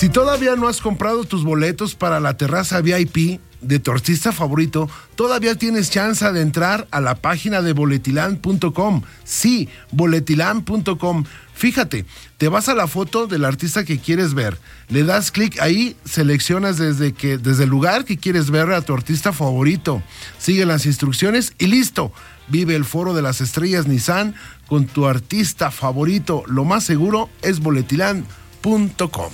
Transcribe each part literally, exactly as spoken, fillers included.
Si todavía no has comprado tus boletos para la terraza V I P de tu artista favorito, todavía tienes chance de entrar a la página de boletiland punto com. Sí, boletiland punto com. Fíjate, te vas a la foto del artista que quieres ver, le das clic ahí, seleccionas desde, que, desde el lugar que quieres ver a tu artista favorito, sigue las instrucciones y listo. Vive el Foro de las Estrellas Nissan con tu artista favorito. Lo más seguro es boletiland punto com.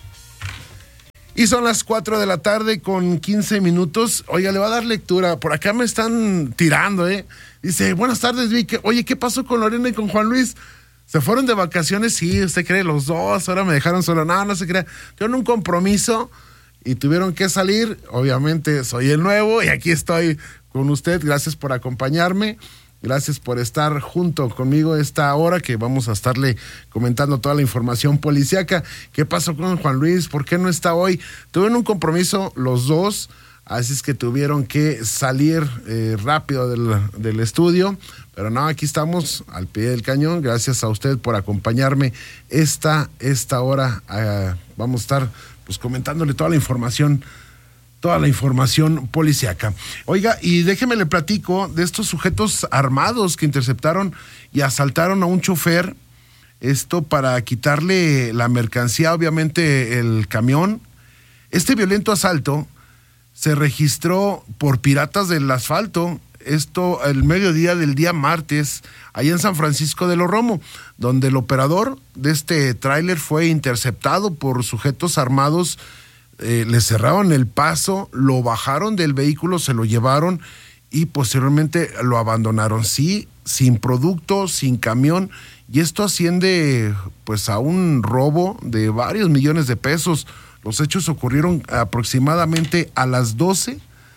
Y son las cuatro de la tarde con quince minutos. Oiga, le va a dar lectura. Por acá me están tirando, ¿eh? Dice, buenas tardes, Vic. Oye, ¿qué pasó con Lorena y con Juan Luis? ¿Se fueron de vacaciones? Sí, usted cree, los dos. Ahora me dejaron solo. No, no se crea. Tuvieron un compromiso y tuvieron que salir. Obviamente soy el nuevo y aquí estoy con usted. Gracias por acompañarme. Gracias por estar junto conmigo esta hora que vamos a estarle comentando toda la información policíaca. ¿Qué pasó con Juan Luis? ¿Por qué no está hoy? Tuvieron un compromiso los dos, así es que tuvieron que salir eh, rápido del, del estudio. Pero no, aquí estamos al pie del cañón. Gracias a usted por acompañarme esta, esta hora. Eh, vamos a estar pues comentándole toda la información toda la información policíaca. Oiga, y déjeme le platico de estos sujetos armados que interceptaron y asaltaron a un chofer, esto para quitarle la mercancía, obviamente el camión. Este violento asalto se registró por piratas del asfalto, esto el mediodía del día martes, allá en San Francisco de los Romo, donde el operador de este tráiler fue interceptado por sujetos armados. Eh, le cerraron el paso, lo bajaron del vehículo, se lo llevaron y posteriormente lo abandonaron. Sí, sin producto, sin camión, y esto asciende pues a un robo de varios millones de pesos. Los hechos ocurrieron aproximadamente a las doce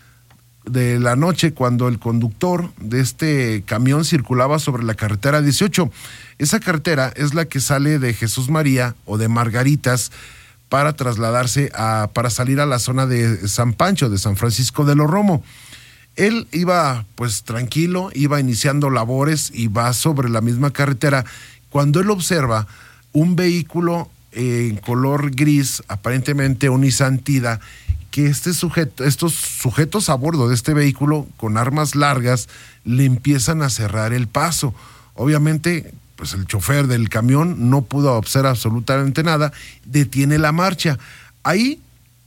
de la noche cuando el conductor de este camión circulaba sobre la carretera dieciocho. Esa carretera es la que sale de Jesús María o de Margaritas para trasladarse a, para salir a la zona de San Pancho, de San Francisco de los Romo. Él iba pues tranquilo, iba iniciando labores y va sobre la misma carretera cuando él observa un vehículo eh, en color gris, aparentemente un Nissan Tida, que este sujeto, estos sujetos a bordo de este vehículo con armas largas le empiezan a cerrar el paso. Obviamente pues el chofer del camión no pudo observar absolutamente nada, detiene la marcha. Ahí,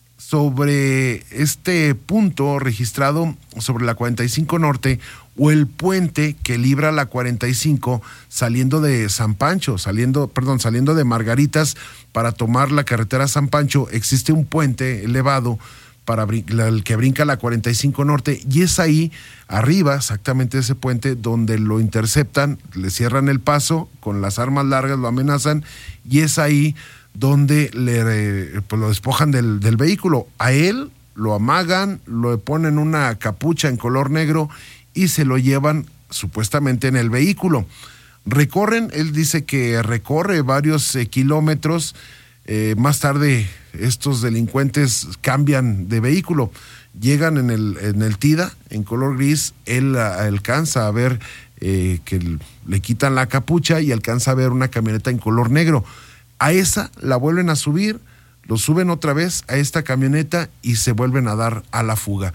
sobre este punto registrado sobre la cuarenta y cinco Norte, o el puente que libra la cuarenta y cinco saliendo de San Pancho, saliendo, perdón, saliendo de Margaritas para tomar la carretera San Pancho, existe un puente elevado para el que brinca la cuarenta y cinco Norte, y es ahí, arriba, exactamente ese puente, donde lo interceptan, le cierran el paso, con las armas largas lo amenazan, y es ahí donde le, pues lo despojan del, del vehículo. A él lo amagan, lo ponen una capucha en color negro y se lo llevan supuestamente en el vehículo. Recorren, él dice que recorre varios eh, kilómetros. Eh, más tarde estos delincuentes cambian de vehículo, llegan en el, en el Tida, en color gris. Él a, alcanza a ver eh, que l- le quitan la capucha y alcanza a ver una camioneta en color negro. A esa la vuelven a subir, lo suben otra vez a esta camioneta y se vuelven a dar a la fuga.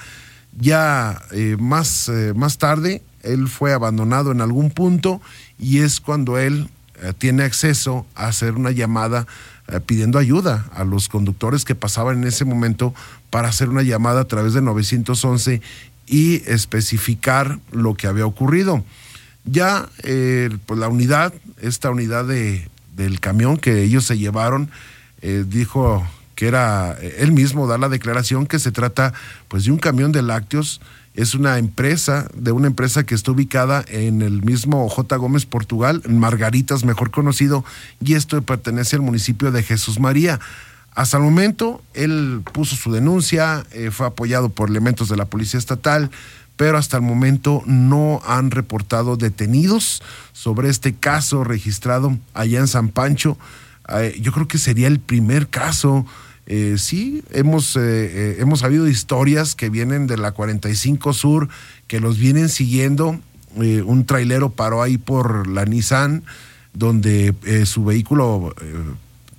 Ya eh, más, eh, más tarde él fue abandonado en algún punto y es cuando él eh, tiene acceso a hacer una llamada eh, pidiendo ayuda a los conductores que pasaban en ese momento para hacer una llamada a través de nueve once y especificar lo que había ocurrido. Ya eh, pues la unidad, esta unidad de, del camión que ellos se llevaron, eh, dijo que era, él mismo da la declaración que se trata pues de un camión de lácteos. Es una empresa, de una empresa que está ubicada en el mismo J. Gómez, Portugal, en Margaritas, mejor conocido, y esto pertenece al municipio de Jesús María. Hasta el momento, él puso su denuncia, eh, fue apoyado por elementos de la Policía Estatal, pero hasta el momento no han reportado detenidos sobre este caso registrado allá en San Pancho. Eh, yo creo que sería el primer caso. Eh, sí, hemos, eh, eh, hemos sabido historias que vienen de la cuarenta y cinco Sur, que los vienen siguiendo. Eh, un trailero paró ahí por la Nissan, donde eh, su vehículo eh,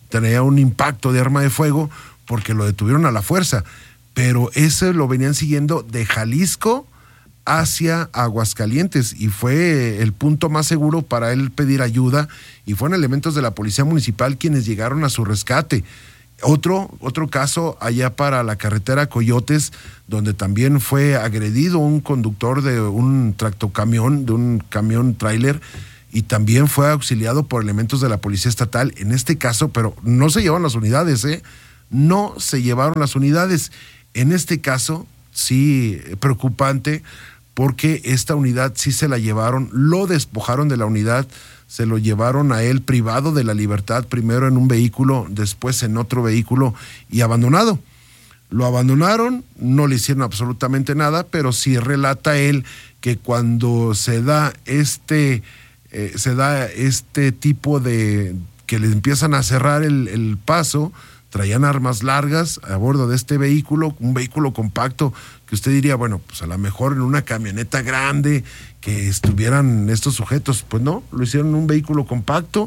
tenía un impacto de arma de fuego porque lo detuvieron a la fuerza, pero ese lo venían siguiendo de Jalisco hacia Aguascalientes y fue el punto más seguro para él pedir ayuda y fueron elementos de la policía municipal quienes llegaron a su rescate. Otro, otro caso allá para la carretera Coyotes, donde también fue agredido un conductor de un tractocamión, de un camión tráiler, y también fue auxiliado por elementos de la policía estatal en este caso, pero no se llevaron las unidades, ¿eh? No se llevaron las unidades. En este caso, sí, preocupante, porque esta unidad sí se la llevaron, lo despojaron de la unidad, se lo llevaron a él privado de la libertad, primero en un vehículo, después en otro vehículo y abandonado. Lo abandonaron, no le hicieron absolutamente nada, pero sí relata él que cuando se da este, eh, se da este tipo de, que le empiezan a cerrar el, el paso, traían armas largas a bordo de este vehículo, un vehículo compacto, que usted diría, bueno, pues a lo mejor en una camioneta grande que estuvieran estos sujetos, pues no, lo hicieron en un vehículo compacto,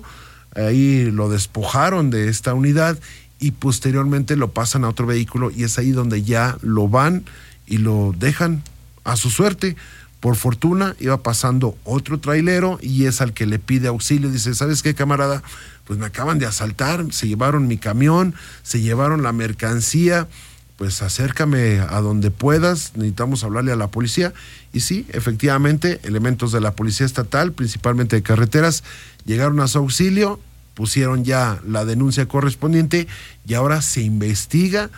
ahí lo despojaron de esta unidad y posteriormente lo pasan a otro vehículo y es ahí donde ya lo van y lo dejan a su suerte. Por fortuna iba pasando otro trailero y es al que le pide auxilio, dice, ¿sabes qué, camarada? Pues me acaban de asaltar, se llevaron mi camión, se llevaron la mercancía, pues acércame a donde puedas, necesitamos hablarle a la policía. Y sí, efectivamente, elementos de la policía estatal, principalmente de carreteras, llegaron a su auxilio, pusieron ya la denuncia correspondiente y ahora se investiga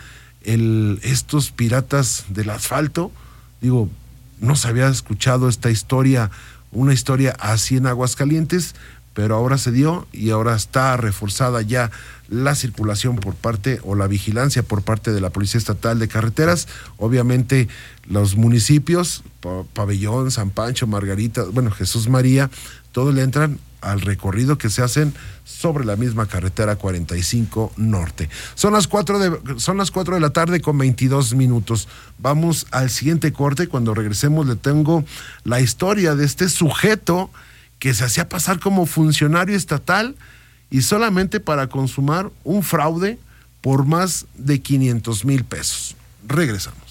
el, estos piratas del asfalto. Digo, no se había escuchado esta historia, una historia así en Aguascalientes, pero ahora se dio y ahora está reforzada ya la circulación por parte o la vigilancia por parte de la Policía Estatal de Carreteras. Obviamente los municipios, Pabellón, San Pancho, Margarita, bueno, Jesús María, todos le entran al recorrido que se hacen sobre la misma carretera cuarenta y cinco Norte. Son las cuatro de, son las cuatro de la tarde con veintidós minutos. Vamos al siguiente corte. Cuando regresemos le tengo la historia de este sujeto que se hacía pasar como funcionario estatal y solamente para consumar un fraude por más de quinientos mil pesos. Regresamos.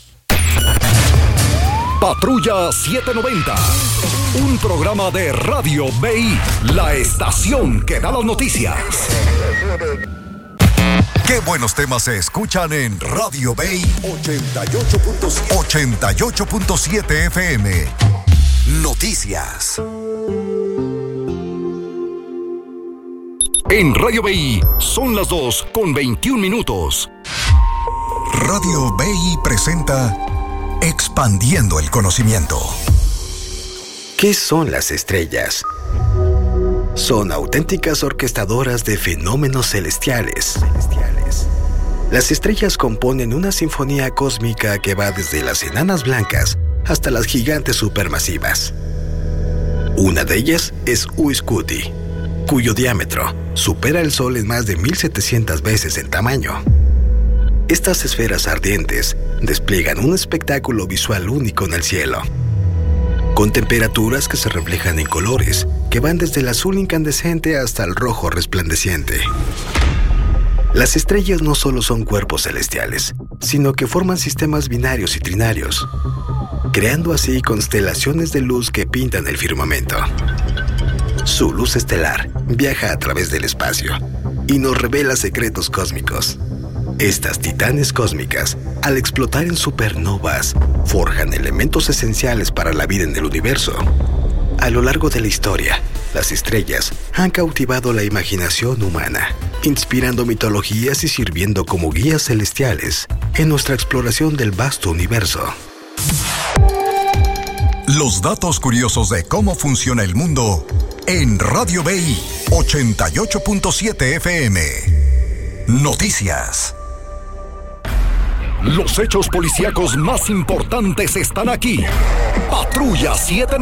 Patrulla setecientos noventa, un programa de Radio B I, la estación que da las noticias. Qué buenos temas se escuchan en Radio B I ochenta y ocho punto siete F M. Noticias. En Radio B I son las dos con veintiún minutos. Radio B I presenta Expandiendo el Conocimiento. ¿Qué son las estrellas? Son auténticas orquestadoras de fenómenos celestiales. Las estrellas componen una sinfonía cósmica que va desde las enanas blancas hasta las gigantes supermasivas. Una de ellas es Uiscuti, cuyo diámetro supera el Sol en más de mil setecientas veces en tamaño. Estas esferas ardientes despliegan un espectáculo visual único en el cielo, con temperaturas que se reflejan en colores que van desde el azul incandescente hasta el rojo resplandeciente. Las estrellas no solo son cuerpos celestiales, sino que forman sistemas binarios y trinarios, creando así constelaciones de luz que pintan el firmamento. Su luz estelar viaja a través del espacio y nos revela secretos cósmicos. Estas titanes cósmicas, al explotar en supernovas, forjan elementos esenciales para la vida en el universo. A lo largo de la historia, las estrellas han cautivado la imaginación humana, inspirando mitologías y sirviendo como guías celestiales en nuestra exploración del vasto universo. Los datos curiosos de cómo funciona el mundo en Radio B I ochenta y ocho punto siete F M. Noticias. Los hechos policíacos más importantes están aquí. Patrulla siete